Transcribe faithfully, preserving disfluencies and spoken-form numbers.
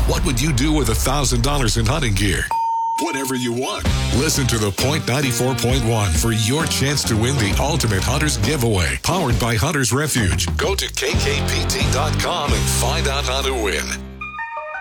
What would you do with one thousand dollars in hunting gear? Whatever you want. Listen to The Point ninety-four point one for your chance to win the Ultimate Hunters Giveaway, powered by Hunters Refuge. Go to K K P T dot com and find out how to win.